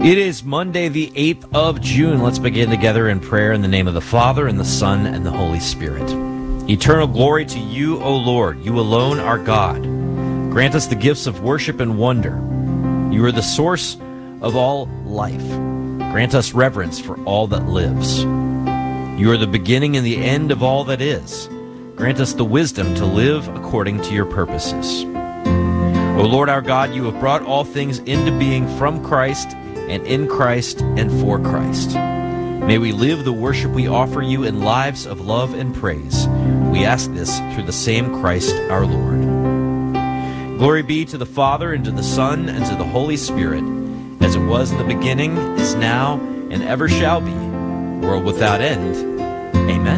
It is Monday, the 8th of June. Let's begin together in prayer in the name of the Father, and the Son, and the Holy Spirit. Eternal glory to you, O Lord. You alone are God. Grant us the gifts of worship and wonder. You are the source of all life. Grant us reverence for all that lives. You are the beginning and the end of all that is. Grant us the wisdom to live according to your purposes. O Lord our God, you have brought all things into being from Christ, and in Christ, and for Christ. May we live the worship we offer you in lives of love and praise. We ask this through the same Christ our Lord. Glory be to the Father, and to the Son, and to the Holy Spirit, as it was in the beginning, is now, and ever shall be, world without end. Amen.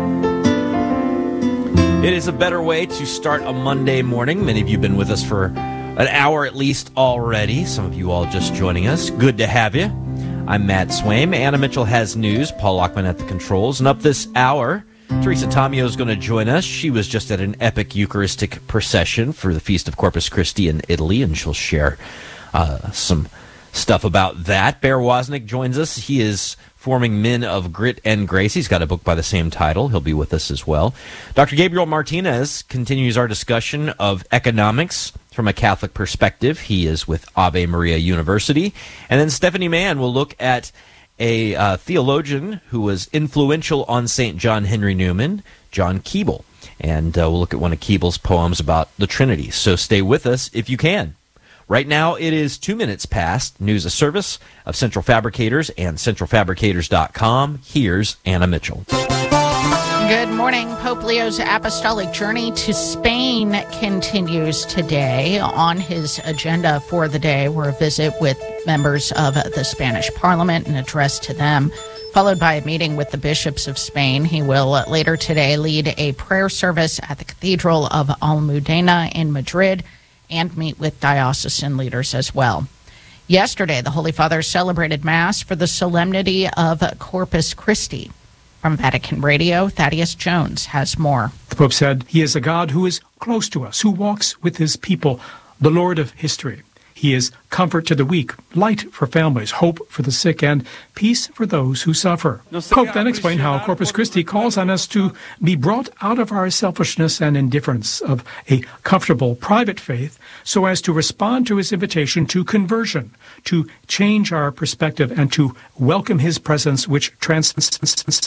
It is a better way to start a Monday morning. Many of you have been with us for an hour at least already. Some of you all just joining us. Good to have you. I'm Matt Swaim. Anna Mitchell has news. Paul Lockman at the controls. And up this hour, Teresa Tomeo is going to join us. She was just at an epic Eucharistic procession for the Feast of Corpus Christi in Italy, and she'll share some stuff about that. Bear Wozniak joins us. He is forming Men of Grit and Grace. He's got a book by the same title. He'll be with us as well. Dr. Gabriel Martinez continues our discussion of economics from a Catholic perspective. He is with Ave Maria University. And then Stephanie Mann will look at a theologian who was influential on St. John Henry Newman, John Keble. And we'll look at one of Keble's poems about the Trinity. So stay with us if you can. Right now, it is 2 minutes past. News a service of Central Fabricators and centralfabricators.com. Here's Anna Mitchell. Good morning. Pope Leo's apostolic journey to Spain continues today. On his agenda for the day were a visit with members of the Spanish Parliament, an address to them, followed by a meeting with the bishops of Spain. He will later today lead a prayer service at the Cathedral of Almudena in Madrid and meet with diocesan leaders as well. Yesterday, the Holy Father celebrated Mass for the solemnity of Corpus Christi. From Vatican Radio, Thaddeus Jones has more. The Pope said he is a God who is close to us, who walks with his people, the Lord of history. He is comfort to the weak, light for families, hope for the sick, and peace for those who suffer. The Pope then explained how Corpus Christi calls on us to be brought out of our selfishness and indifference of a comfortable private faith so as to respond to his invitation to conversion, to change our perspective, and to welcome his presence, which transcends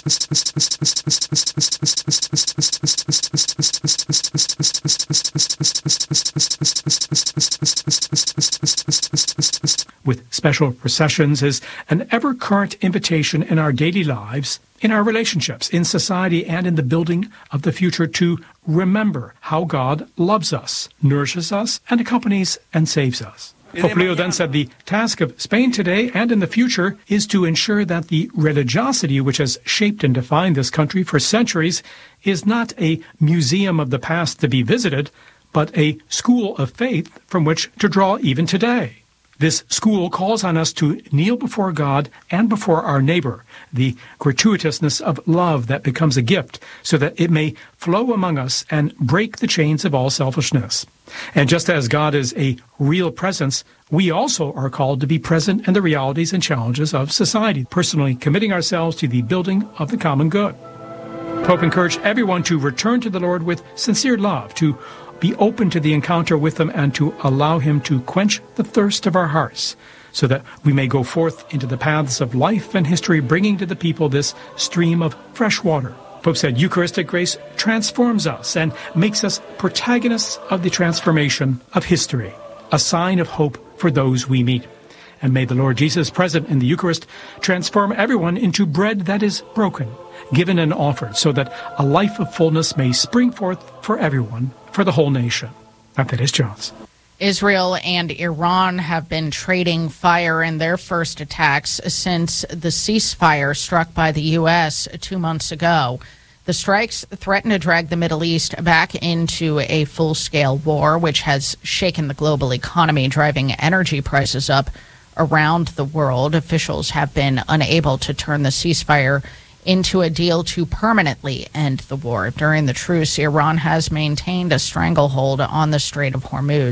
with special processions is an ever-current invitation in our daily lives, in our relationships, in society, and in the building of the future to remember how God loves us, nourishes us, and accompanies and saves us. Pope Leo then said the task of Spain today and in the future is to ensure that the religiosity which has shaped and defined this country for centuries is not a museum of the past to be visited, but a school of faith from which to draw even today. This school calls on us to kneel before God and before our neighbor, the gratuitousness of love that becomes a gift, so that it may flow among us and break the chains of all selfishness. And just as God is a real presence, we also are called to be present in the realities and challenges of society, personally committing ourselves to the building of the common good. Pope encouraged everyone to return to the Lord with sincere love, to be open to the encounter with him, and to allow him to quench the thirst of our hearts, so that we may go forth into the paths of life and history, bringing to the people this stream of fresh water. Pope said Eucharistic grace transforms us and makes us protagonists of the transformation of history, a sign of hope for those we meet. And may the Lord Jesus, present in the Eucharist, transform everyone into bread that is broken, given and offered, so that a life of fullness may spring forth for everyone, for the whole nation. That is Jones. Israel and Iran have been trading fire in their first attacks since the ceasefire struck by the U.S. 2 months ago. The strikes threaten to drag the Middle East back into a full-scale war, which has shaken the global economy, driving energy prices up around the world. Officials have been unable to turn the ceasefire into a deal to permanently end the war. During the truce, Iran has maintained a stranglehold on the Strait of Hormuz.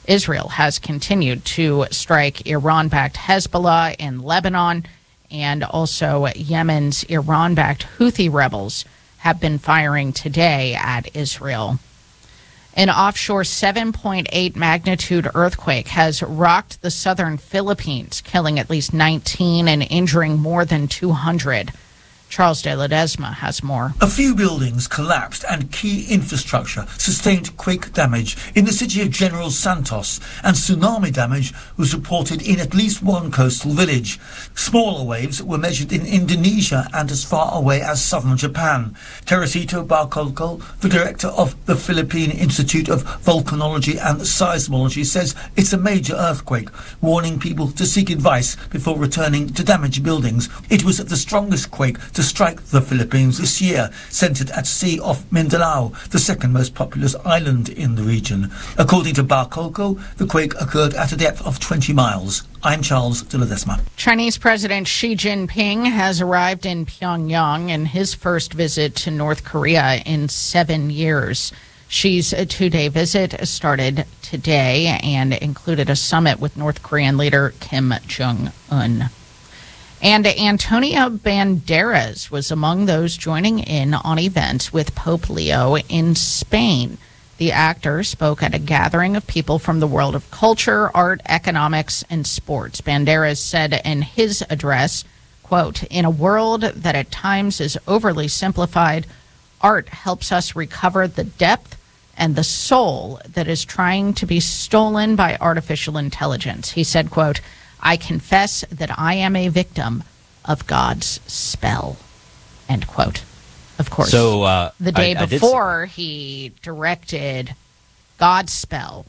Israel has continued to strike Iran-backed Hezbollah in Lebanon, and also Yemen's Iran-backed Houthi rebels have been firing today at Israel. An offshore 7.8 magnitude earthquake has rocked the southern Philippines, killing at least 19 and injuring more than 200. Charles de Ledesma has more. A few buildings collapsed and key infrastructure sustained quake damage in the city of General Santos, and tsunami damage was reported in at least one coastal village. Smaller waves were measured in Indonesia and as far away as southern Japan. Teresito Barcolco, the director of the Philippine Institute of Volcanology and Seismology, says it's a major earthquake, warning people to seek advice before returning to damaged buildings. It was the strongest quake to strike the Philippines this year, centered at sea off Mindanao, the second most populous island in the region. According to Barcolco, the quake occurred at a depth of 20 miles. I'm Charles de Ledesma. Chinese President Xi Jinping has arrived in Pyongyang in his first visit to North Korea in 7 years. Xi's two-day visit started today and included a summit with North Korean leader Kim Jong-un. And Antonio Banderas was among those joining in on events with Pope Leo in Spain. The actor spoke at a gathering of people from the world of culture, art, economics, and sports. Banderas said in his address, quote, "In a world that at times is overly simplified, art helps us recover the depth and the soul that is trying to be stolen by artificial intelligence." He said, quote, "I confess that I am a victim of God's spell," end quote. Of course, so, the day before he directed God's spell,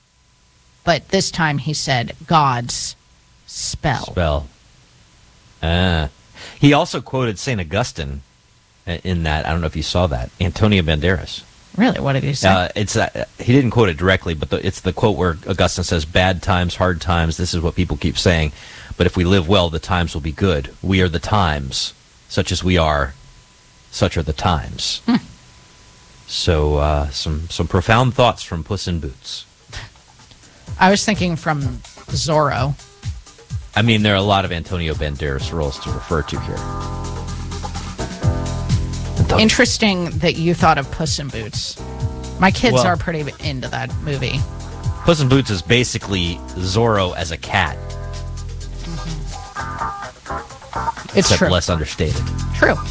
but this time he said God's spell. He also quoted St. Augustine in that. I don't know if you saw that. Antonio Banderas. Really? What did he say? He didn't quote it directly, but it's the quote where Augustine says, "Bad times, hard times, this is what people keep saying. But if we live well, the times will be good. We are the times. Such as we are, such are the times." So some profound thoughts from Puss in Boots. I was thinking from Zorro. I mean, there are a lot of Antonio Banderas roles to refer to here. Interesting that you thought of Puss in Boots. My kids are pretty into that movie. Puss in Boots is basically Zorro as a cat. It's except true. less understated. True.